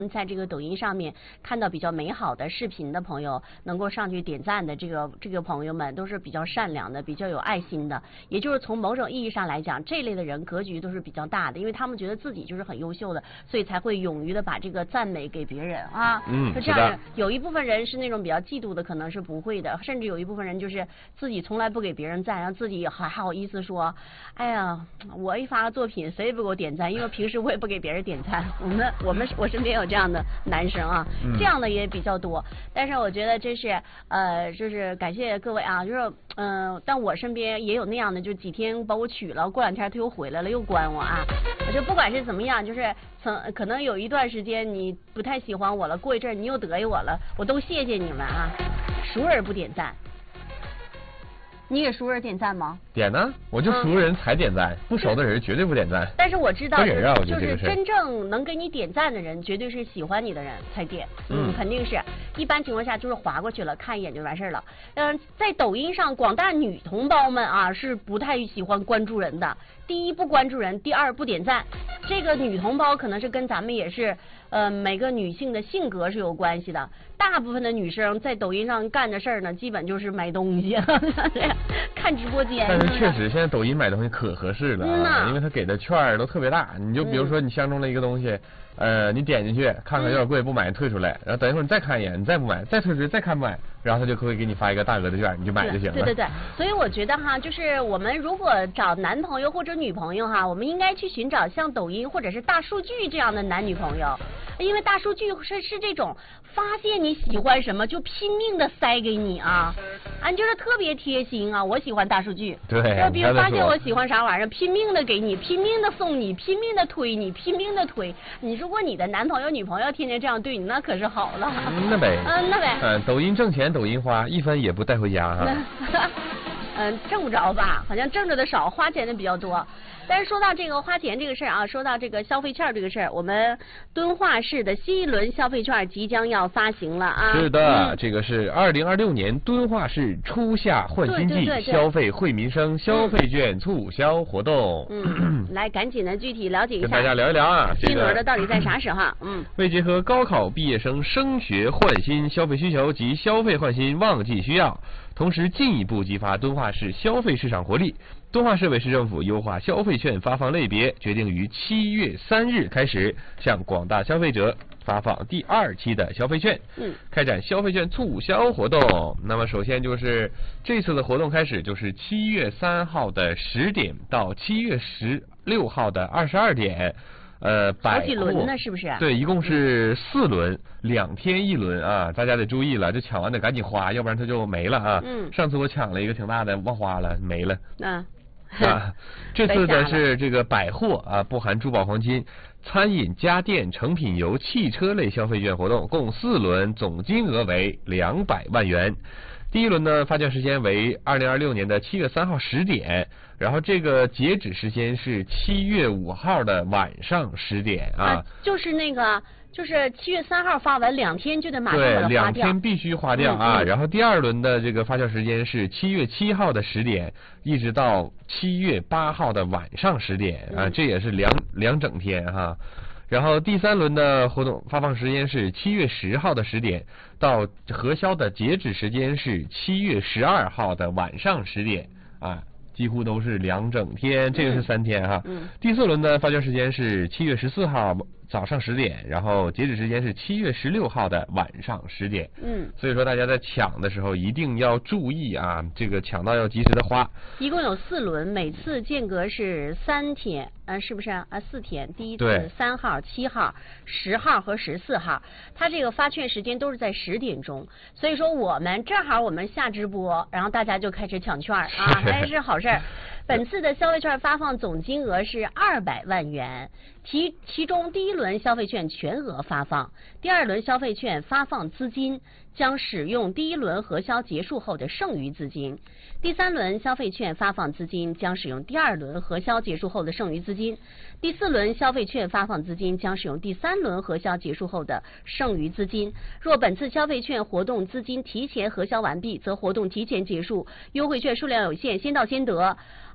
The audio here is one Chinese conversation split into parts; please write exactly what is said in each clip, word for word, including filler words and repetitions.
在这个抖音上面看到比较美好的视频的朋友，能够上去点赞的这个这个朋友们，都是比较善良的，比较有爱心的。也就是从某种意义上来讲，这类的人格局都是比较大的，因为他们觉得自己就是很优秀的，所以才会勇于的把这个赞美给别人啊。 嗯， 就这样，有一部分人是那种比较嫉妒的，可能是不会的，甚至有一部分人就是自己从来不给别人赞，然后自己还还好意思说，哎呀，我一发作品谁也不给我点赞，因为平时我也不给别人点赞。我们我们我身边有这样的男生啊， 嗯、 这样的也比较多。但是我觉得这是呃，就是感谢各位啊，就是嗯、呃，但我身边也有那样的，就几天把我娶了，过两天他又回来了，又关我啊。我就不管是怎么样，就是曾可能有一段时间你不太喜欢我了，过一阵你又得意我了，我都谢谢你们啊，熟人不点赞。你给熟人点赞吗？ 点呢，我就熟人才点赞，嗯、不熟的人绝对不点赞。 但是我知道、就是， 啊、 就是真正能给你点赞的人，绝对是喜欢你的人才点。嗯，嗯肯定是。一般情况下就是划过去了，看一眼就完事儿了。嗯，在抖音上，广大女同胞们啊是不太喜欢关注人的。第一不关注人，第二不点赞。这个女同胞可能是跟咱们也是呃每个女性的性格是有关系的。大部分的女生在抖音上干的事儿呢，基本就是买东西，看直播间。 但是确实，现在抖音买东西可合适了啊，嗯、因为它给的券儿都特别大。你就比如说你相中了一个东西，嗯、呃，你点进去看看有点贵，不买退出来，然后等一会儿你再看一眼，你再不买，再退出，再看不买，然后他就会给你发一个大额的券，你就买就行了。 对对对，所以我觉得哈，就是我们如果找男朋友或者女朋友哈，我们应该去寻找像抖音或者是大数据这样的男女朋友，因为大数据是是这种发现你喜欢什么就拼命的塞给你啊，啊，你就是特别贴心啊，我喜欢大数据。 对， 就比如发现我喜欢啥玩意儿，拼命的给你，拼命的送你，拼命的推你，拼命的推你。如果你的男朋友女朋友天天这样对你，那可是好了。 嗯、那呗。 嗯，那呗。 嗯，抖音挣钱，抖音花，一分也不带回家哈。 嗯，挣不着吧？好像挣着的少，花钱的比较多。但是说到这个花钱这个事儿啊，说到这个消费券这个事儿，我们敦化市的新一轮消费券即将要发行了啊。 是的，嗯、这个是二零二六年敦化市初夏换新季消费惠民生消费券促销活动。 嗯，来赶紧的具体了解一下， 跟大家聊一聊啊， 新轮的到底在啥时候？嗯， 为结合高考毕业生升学换新消费需求及消费换新旺季需要，同时进一步激发敦化市消费市场活力。敦化市委市政府优化消费券发放类别，决定于七月三日开始向广大消费者发放第二期的消费券，嗯，开展消费券促销活动。那么首先就是这次的活动开始就是七月三号的十点到七月十六号的二十二点。呃， 好几轮呢，是不是？ 对，一共是四轮，两天一轮啊，大家得注意了，这抢完得赶紧花，要不然它就没了啊。嗯。上次我抢了一个挺大的，忘花了，没了。 啊。 啊，这次的是这个百货啊，不含珠宝黄金、餐饮、家电、成品油、汽车类消费券活动，共四轮，总金额为两百万元。第一轮呢，发券时间为二零二六年的七月三号十点，然后这个截止时间是七月五号的晚上十点啊。 啊就是那个。就是七月三号发完，两天就得马上把它花掉。 对，两天必须花掉啊。 嗯嗯、 然后第二轮的这个发券时间是七月七号的十点，一直到七月八号的晚上十点啊， 嗯、 这也是两两整天哈。然后第三轮的活动发放时间是七月十号的十点，到核销的截止时间是七月十二号的晚上十点啊。几乎都是两整天，这个是三天哈。嗯。第四轮的发券时间是七月十四号早上十点，然后截止时间是七月十六号的晚上十点。嗯。所以说大家在抢的时候一定要注意啊，这个抢到要及时的花。 一共有四轮，每次间隔是三天，呃，是不是啊？四天，第一次三号、七号、十号和十四号，它这个发券时间都是在十点钟，所以说我们正好我们下直播，然后大家就开始抢券啊，还是好事儿。本次的消费券发放总金额是二百万元，其其中第一轮消费券全额发放，第二轮消费券发放资金将使用第一轮核销结束后的剩余资金，第三轮消费券发放资金将使用第二轮核销结束后的剩余资金，第四轮消费券发放资金将使用第三轮核销结束后的剩余资金。若本次消费券活动资金提前核销完毕，则活动提前结束，优惠券数量有限，先到先得。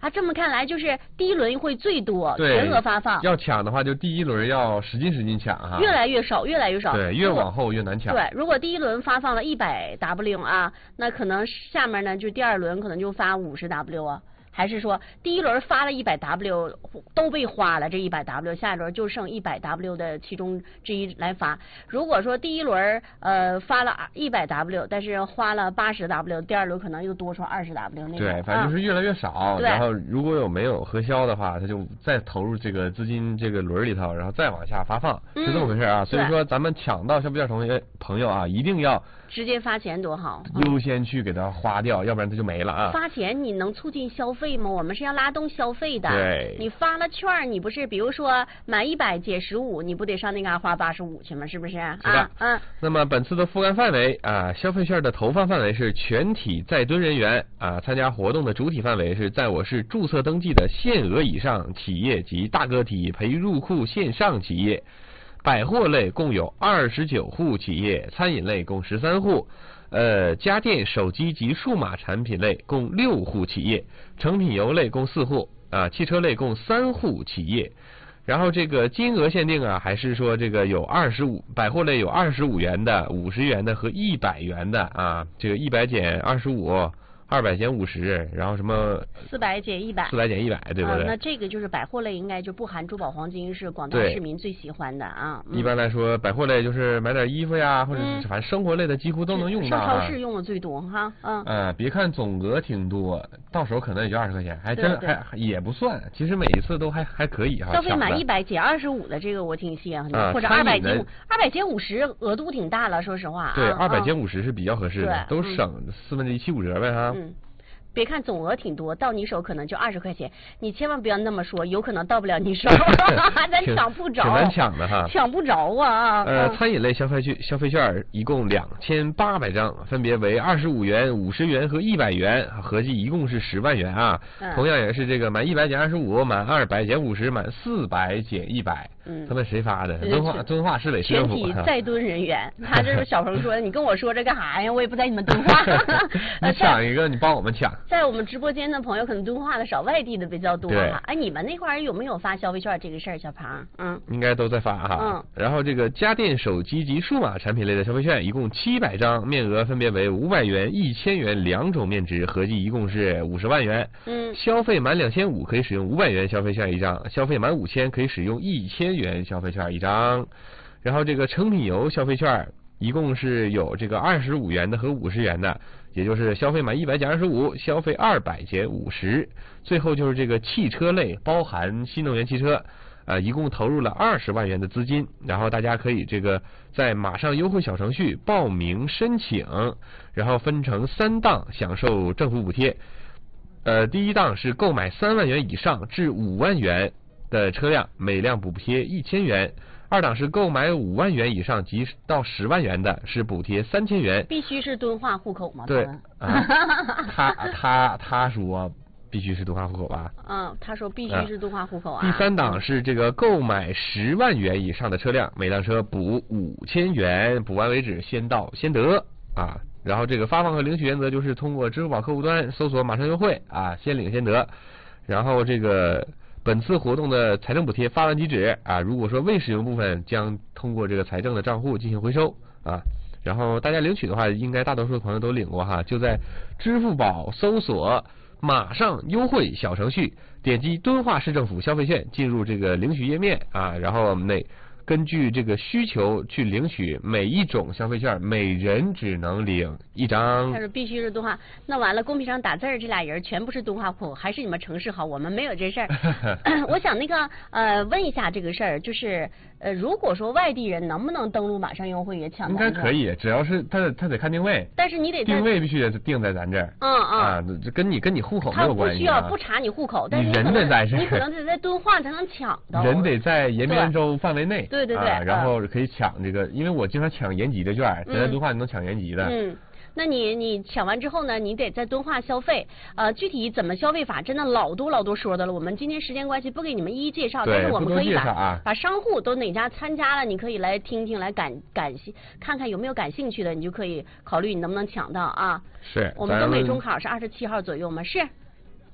啊，这么看来就是第一轮会最多，全额发放。 要抢的话，就第一轮要使劲使劲抢哈。 越来越少，越来越少。 对，越往后越难抢。 对，如果第一轮发放了一百 W 啊，那可能下面呢就第二轮可能就发五十 W 啊。还是说第一轮发了一百 W 都被花了，这一百 W 下一轮就剩一百 W 的其中之一来发。如果说第一轮呃发了一百 W， 但是花了八十 W， 第二轮可能又多出二十 W 那种。 对，反正就是越来越少。 嗯、 然后如果有没有核销的话，他就再投入这个资金这个轮里头，然后再往下发放， 嗯、 是这么回事啊。所以说咱们抢到消费券同学朋友啊，一定要直接发钱多好， 优先去给他花掉，嗯、要不然他就没了啊。 发钱你能促进消费吗？我们是要拉动消费的。 对， 你发了券，你不是比如说满一百减十五，你不得上那嘎花八十五去吗？是不是？ 是的。 啊，嗯。 那么本次的覆盖范围啊，消费券的投放范围是全体在蹲人员啊，参加活动的主体范围是在我市注册登记的限额以上企业及大个体培育入库线上企业。百货类共有二十九户企业，餐饮类共十三户，呃，家电、手机及数码产品类共六户企业，成品油类共四户，啊，汽车类共三户企业。然后这个金额限定啊，还是说这个有二十五，百货类有二十五元的、五十元的和一百元的啊，这个一百减二十五。二百减五十，然后什么？ 四百减一百。 四百减一百，对不对？ 啊，那这个就是百货类，应该就不含珠宝黄金，是广大市民最喜欢的啊。 嗯、一般来说，百货类就是买点衣服呀，或者是反正生活类的几乎都能用到、啊。 上超市用的最多哈，嗯。 呃，别看总额挺多，到手可能也就二十块钱，还真还也不算。其实每一次都还还可以哈。 消费满一百减二十五的这个我挺稀罕的，啊、或者二百减二百减五十，额度挺大了，说实话。 对，二百啊、 减五十是比较合适的， 嗯、 都省四分之一七五折呗哈。 嗯。别看总额挺多，到你手可能就二十块钱，你千万不要那么说，有可能到不了你手，咱抢不着， 挺难抢的哈， 抢不着啊。 呃，餐饮类消费券消费券一共两千八百张，分别为二十五元、五十元和一百元，合计一共是十万元啊。嗯、同样也是这个满一百减二十五，满二百减五十，满四百减一百。嗯，他们谁发的？敦化敦化市委市政府。 全体在蹲人员，他这是小鹏说的，你跟我说这干啥呀？我也不在你们敦化。 你抢一个，你帮我们抢。 在我们直播间的朋友可能敦化的少，外地的比较多哈。哎，你们那块儿有没有发消费券这个事儿，小鹏？嗯， 应该都在发哈。嗯。然后这个家电、手机及数码产品类的消费券一共七百张，面额分别为五百元、一千元两种面值，合计一共是五十万元。嗯。消费满两千五可以使用五百元消费券一张，消费满五千可以使用一千元消费券一张。然后这个成品油消费券一共是有这个二十五元的和五十元的，也就是消费满一百减二十五，消费二百减五十。最后就是这个汽车类，包含新能源汽车，呃，一共投入了二十万元的资金。然后大家可以这个在马上优惠小程序报名申请，然后分成三档享受政府补贴。呃，第一档是购买三万元以上至五万元的车辆，每辆补贴一千元。二档是购买五万元以上及到十万元的，是补贴三千元。 必须是敦化户口吗？ 对，啊、他他他说必须是敦化户口吧？ 嗯，他说必须是敦化户口啊。 第三档是这个购买十万元以上的车辆，每辆车补五千元，补完为止，先到先得啊。然后这个发放和领取原则就是通过支付宝客户端搜索马上优惠啊，先领先得。然后这个本次活动的财政补贴发完即止啊，如果说未使用部分将通过这个财政的账户进行回收啊。然后大家领取的话，应该大多数的朋友都领过哈，就在支付宝搜索马上优惠小程序，点击敦化市政府消费券，进入这个领取页面啊，然后那根据这个需求去领取每一种消费券，每人只能领一张。 他说必须是敦化，那完了公屏上打字儿这俩人全部是敦化户口，还是你们城市好？我们没有这事儿。我想那个呃问一下这个事儿，就是呃如果说外地人能不能登录马上优惠也抢？ 应该可以，只要是他他得看定位。 但是你得定位必须得定在咱这儿。 嗯嗯。 啊，这跟你跟你户口没有关系、啊。 他不需要不查你户口，但是你人得在这儿， 你可能得在敦化才能抢到。 人得在延边州范围内。 对对对。 啊、然后可以抢这个，因为我经常抢延吉的券，在敦化你能抢延吉的。 嗯。那你你抢完之后呢，你得在敦化消费，呃，具体怎么消费法，真的老多老多说的了。我们今天时间关系不给你们一一介绍，但是我们可以把、 啊、 把商户都哪家参加了，你可以来听听，来感感兴看看有没有感兴趣的，你就可以考虑你能不能抢到啊。 是， 我们东北中考是二十七号左右吗？是。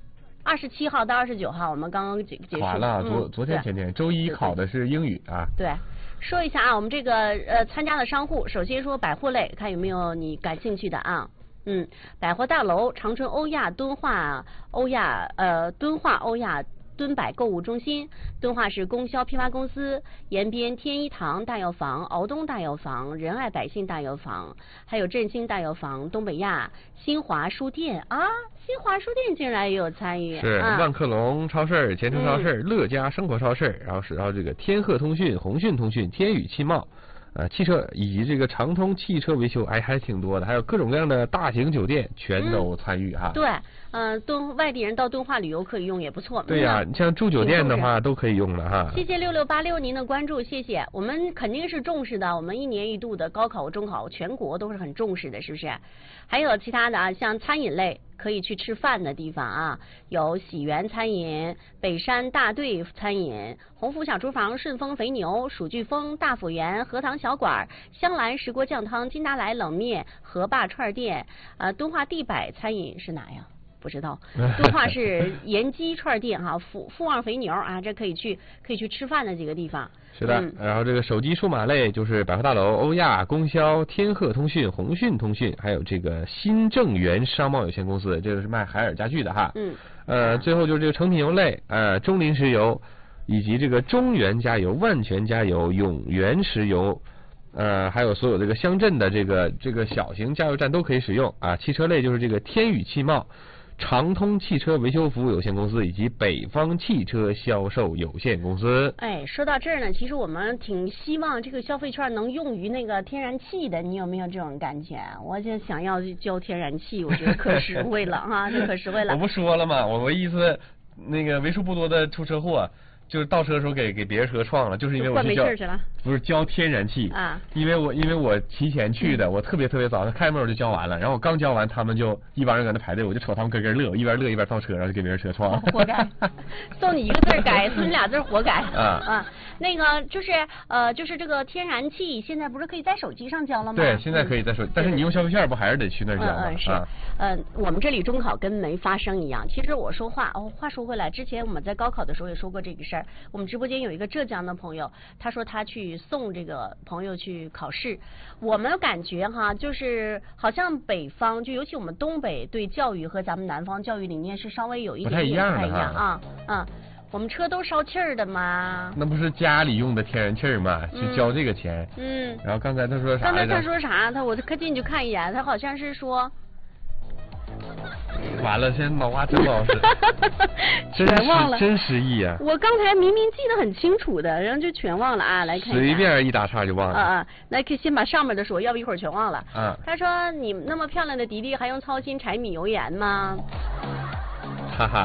二十七号到二十九号，我们刚刚结结束。 完了，昨嗯、 昨天前天，周一考的是英语啊。 对。说一下啊，我们这个呃参加的商户，首先说百货类，看有没有你感兴趣的啊。嗯，百货大楼，长春欧亚敦化欧亚呃敦化欧亚敦百购物中心，敦化市供销批发公司，延边天一堂大药房、敖东大药房、仁爱百姓大药房，还有振兴大药房、东北亚新华书店啊，新华书店竟然也有参与。 是、 啊、 万客隆超市、前程超市、嗯、乐家生活超市，然后是然后这个天鹤通讯、宏讯通讯、天宇汽贸。呃，汽车以及这个长通汽车维修，哎，还挺多的，还有各种各样的大型酒店，全都参与哈。 嗯、对，呃，敦外地人到敦化旅游可以用，也不错。 对呀、啊，你像住酒店的话都可以用的哈。 谢谢六六八六您的关注，谢谢。我们肯定是重视的，我们一年一度的高考、中考，全国都是很重视的，是不是？还有其他的啊，像餐饮类可以去吃饭的地方啊，有喜源餐饮、北山大队餐饮、鸿福小厨房、顺丰肥牛、蜀巨丰、大府园、荷塘小馆、香兰石锅酱汤、金达莱冷面、河坝串店，呃，敦化地百餐饮是哪呀？不知道，敦化是盐鸡串店哈，富富旺肥牛啊，这可以去可以去吃饭的几个地方。 是的，嗯、然后这个手机数码类就是百货大楼、欧亚、供销、天鹤通讯、宏讯通讯，还有这个新正源商贸有限公司，这个是卖海尔家具的哈。 嗯。 呃，最后就是这个成品油类，呃，中林石油以及这个中原加油、万全加油、永源石油。呃，还有所有这个乡镇的这个这个小型加油站都可以使用啊。汽车类就是这个天宇汽贸、长通汽车维修服务有限公司以及北方汽车销售有限公司。 哎，说到这儿呢，其实我们挺希望这个消费券能用于那个天然气的，你有没有这种感觉？我就想要交天然气，我觉得可实惠了哈，这可实惠了。 我不说了吗？我我意思那个为数不多的出车祸。就是倒车的时候给给别人车撞了，就是因为我去交不是交天然气啊， 因为我因为我提前去的，嗯、我特别特别早，他开门我就交完了，然后我刚交完，他们就一帮人搁那排队，我就瞅他们咯咯乐，我一边乐一边倒车，然后就给别人车撞。 活该，送你一个字儿该，送你俩字儿活该啊啊！那个就是呃就是这个天然气现在不是可以在手机上交了吗？ 对，现在可以在手，嗯、但是你用消费券不还是得去那儿交吗？ 嗯嗯是， 啊、 呃我们这里中考跟没发生一样。其实我说话哦，话说回来，之前我们在高考的时候也说过这个事儿，我们直播间有一个浙江的朋友，他说他去送这个朋友去考试。我们感觉哈，就是好像北方，就尤其我们东北对教育和咱们南方教育理念是稍微有一点点不太一样啊啊。我们车都烧气儿的嘛， 那不是家里用的天然气儿嘛，去交这个钱。 嗯。 然后刚才他说啥来着？ 刚才他说啥？他我可进去看一眼，他好像是说。 完了，现在脑瓜真不好使， 全忘了， 真失忆啊！ 我刚才明明记得很清楚的，然后就全忘了啊！来看一下， 随便一打岔就忘了。 啊啊，来，可以先把上面的说，要不一会儿全忘了。 啊。 他说：“你那么漂亮的迪迪，还用操心柴米油盐吗？” 哈哈。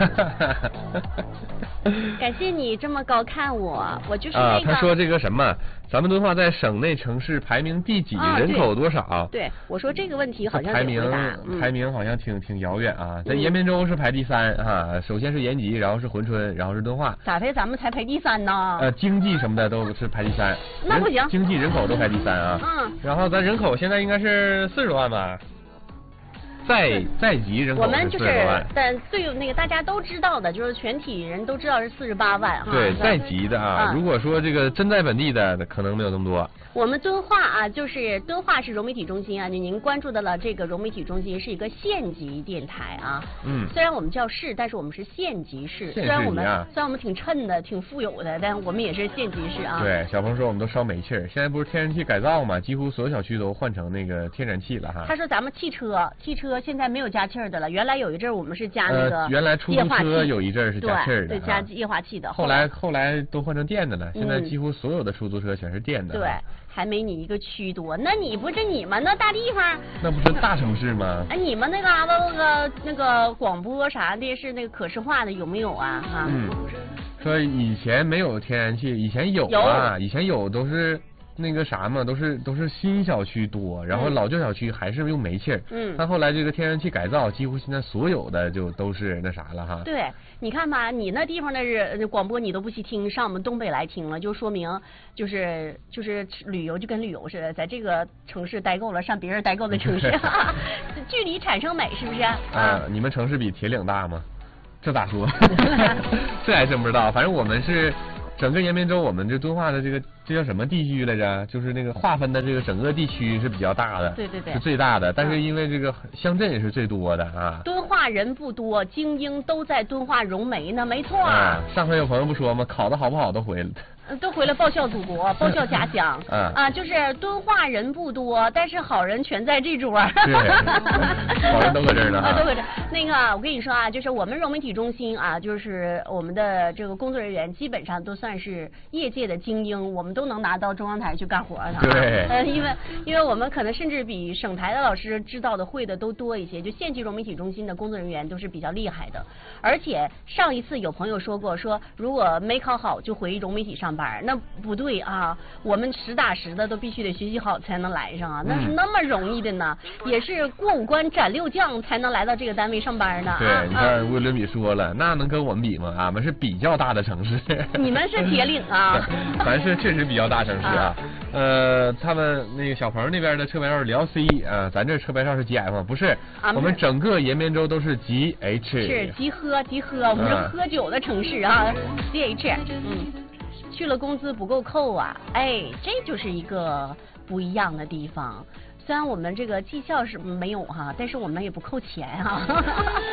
感谢你这么高看我，我就是那个。 啊，他说这个什么，咱们敦化在省内城市排名第几？ 啊、 人口多少？ 对，我说这个问题好像排名、 嗯、 排名好像挺挺遥远啊，在延边州是排第三啊，首先是延吉，然后是珲春，然后是敦化。 咋的？咱们才排第三呢？ 呃，经济什么的都是排第三。 那不行， 经济人口都排第三啊。 嗯。 然后咱人口现在应该是四十多万吧。在在籍人口我们就是但最有那个大家都知道的，就是全体人都知道是四十八万哈。 对，在籍的啊、嗯，如果说这个真在本地的，可能没有那么多。 我们敦化啊，就是敦化是融媒体中心啊，您关注的了这个融媒体中心是一个县级电台啊。 嗯。 虽然我们叫市，但是我们是县级市。虽然我们虽然我们挺衬的，挺富有的，但我们也是县级市啊。 对，小鹏说我们都烧煤气儿，现在不是天然气改造嘛，几乎所有小区都换成那个天然气了哈。 他说咱们汽车，汽车现在没有加气儿的了，原来有一阵我们是加那个、 呃、原来出租车有一阵是加气儿的， 对，对加液化气的。 后来后来都换成电的了，现在几乎所有的出租车全是电的。 对。还没你一个区多，那你不是你们那大地方？ 那不是大城市吗？ 哎，你们那嘎达那个那个广播啥的，是那个可视化的有没有啊？哈。 嗯。说以前没有天然气，以前有啊，有以前有都是那个啥嘛，都是都是新小区多，然后老旧小区还是用煤气。 嗯。 但后来这个天然气改造，几乎现在所有的就都是那啥了哈。 对，你看吧，你那地方的是广播你都不去听，上我们东北来听了，就说明就是就是旅游就跟旅游似的，在这个城市待够了，上别人待够的城市，距离产生美，是不是？ 啊，你们城市比铁岭大吗？ 这咋说？这还真不知道。反正我们是整个延边州，我们这敦化的这个这叫什么地区来着？就是那个划分的这个整个地区是比较大的， 对对对， 是最大的。但是因为这个乡镇也是最多的啊。 敦化人不多，精英都在敦化融媒呢，没错。 啊，上回有朋友不说吗？考的好不好都回来。 都回来报效祖国，报效家乡。 嗯、 啊，就是敦化人不多，但是好人全在这桌。 对，好人都搁这儿呢。 啊，都搁这。那个，我跟你说啊，就是我们融媒体中心啊，就是我们的这个工作人员基本上都算是业界的精英，我们都能拿到中央台去干活的、啊。 对。 呃，因为因为我们可能甚至比省台的老师知道的会的都多一些，就县级融媒体中心的工作人员都是比较厉害的。而且上一次有朋友说过，说如果没考好就回融媒体上班。那不对啊，我们实打实的都必须得学习好才能来上啊，那是那么容易的呢，嗯、也是过五关斩六将才能来到这个单位上班呢。 对，啊、你看魏伦比说了，那能跟我们比吗？俺们是比较大的城市。 你们是铁岭啊？ 咱是确实比较大城市啊。啊呃，他们那个小鹏那边的车牌号是辽 C 啊，咱这车牌号是 G F， 不是，啊、我们整个延边州都是 G H。 是集喝集喝，我们是喝酒的城市啊 ，G H， 嗯。去了工资不够扣啊，哎，这就是一个不一样的地方。虽然我们这个绩效是没有哈、啊，但是我们也不扣钱哈、啊。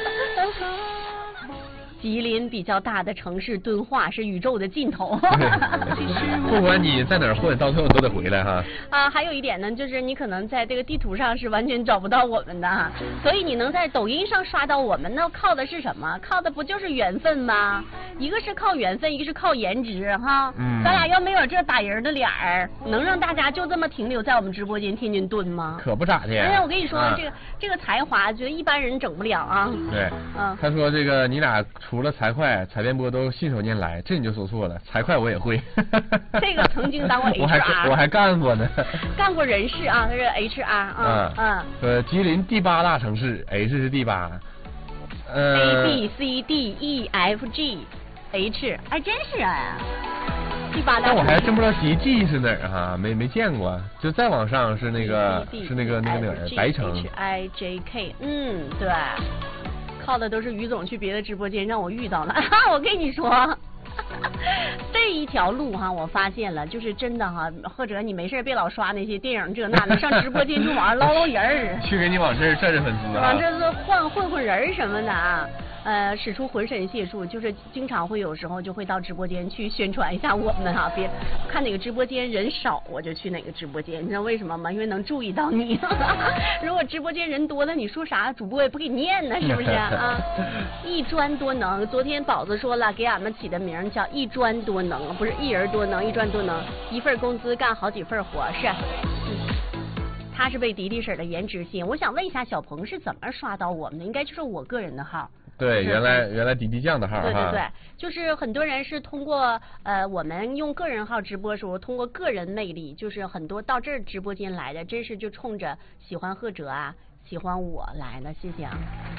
吉林比较大的城市敦化是宇宙的尽头。 不管你在哪儿混，到最后都得回来哈。 啊，还有一点呢，就是你可能在这个地图上是完全找不到我们的哈，所以你能在抖音上刷到我们，那靠的是什么？靠的不就是缘分吗？一个是靠缘分，一个是靠颜值哈。嗯。咱俩要没有这打人的脸儿，能让大家就这么停留在我们直播间天天蹲吗？ 可不咋的。 哎呀，我跟你说，啊、这个这个才华，觉得一般人整不了啊。 对。嗯。他说这个你俩。除了财会、采电波都信手拈来，这你就说错了。财会我也会。 这个曾经当过 H R， 我还我还干过呢。 干过人事啊，他是 H R 啊。 嗯。呃，吉林第八大城市 ，H 是第八。 呃。A B C D E F G H， 还真是啊。第八大。 但我还真不知道吉 G 是哪儿哈，没没见过。就再往上是那个是那个那个哪儿？白城。 H I J K， 嗯，对。靠的都是于总去别的直播间让我遇到了，我跟你说，这一条路哈，我发现了，就是真的哈，或者你没事别老刷那些电影这那的，上直播间就往上捞捞人儿， 去给你往这儿占占粉丝啊， 往这是换混混人什么的啊。呃，使出浑身解数，就是经常会有时候就会到直播间去宣传一下我们哈，别看哪个直播间人少，我就去哪个直播间，你知道为什么吗？因为能注意到你。如果直播间人多了，你说啥主播也不给念呢，是不是啊？一专多能，昨天宝子说了，给俺们起的名叫一专多能，不是一人多能，一专多能，一份工资干好几份活是。他是被迪迪婶的颜值吸引，我想问一下小鹏是怎么刷到我们的？应该就是我个人的号。 对，原来原来迪迪酱的号哈。 对对对，就是很多人是通过呃我们用个人号直播的时候，通过个人魅力，就是很多到这儿直播间来的，真是就冲着喜欢贺哲啊，喜欢我来的，谢谢啊。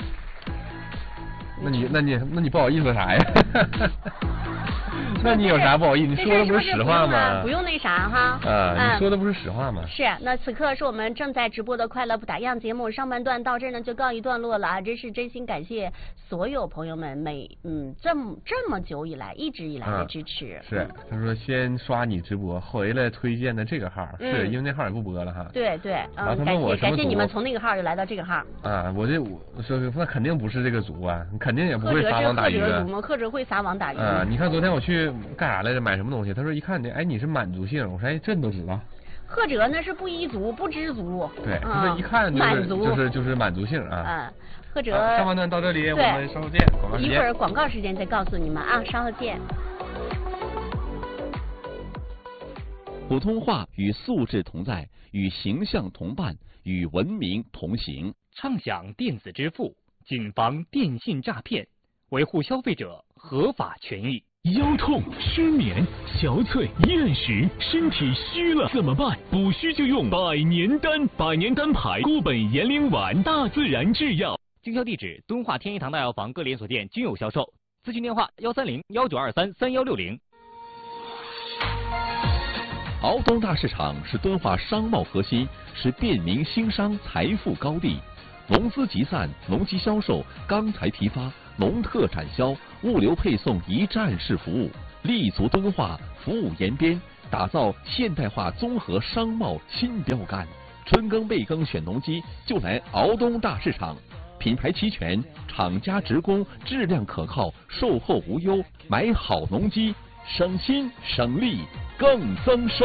那你那你那你不好意思啥呀？那你有啥不好意思？你说的不是实话吗？ 不用那啥哈。 啊，你说的不是实话吗？ 是，那此刻是我们正在直播的快乐不打烊节目上半段到这儿呢就告一段落了啊！真是真心感谢所有朋友们每嗯这么这么久以来一直以来的支持。 啊、是，他说先刷你直播，回来推荐的这个号，嗯、是因为那号也不播了哈。 对对， 嗯， 感谢感谢你们从那个号就来到这个号。 啊，我这我说那肯定不是这个族啊，肯定也不会撒网打鱼的。 贺哲族吗？贺哲会撒网打鱼。 啊，你看昨天我去干啥来着？买什么东西？他说一看你，哎，你是满族姓。我说哎，这你都知道。 贺哲那是不依族、不知足。 对，他说一看就是就是就是满族姓啊。 嗯，贺哲。 上半段到这里，我们稍后见。 一会儿广告时间再告诉你们啊，稍后见。 普通话与素质同在，与形象同伴，与文明同行。 畅享电子支付，谨防电信诈骗，维护消费者合法权益。 腰痛、失眠、小腿、厌食，身体虚了怎么办？补虚就用百年丹，百年丹牌固本延龄丸，大自然制药。 经销地址：敦化天一堂大药房各连锁店均有销售。咨询电话：幺三零幺九二三三幺六零。 敖东大市场是敦化商贸核心，是便民兴商财富高地。农资集散、农机销售、钢材批发、 农特产销、物流配送一站式服务，立足敦化，服务延边，打造现代化综合商贸新标杆。春耕备耕选农机，就来敖东大市场，品牌齐全，厂家直供，质量可靠，售后无忧，买好农机，省心省力更增收。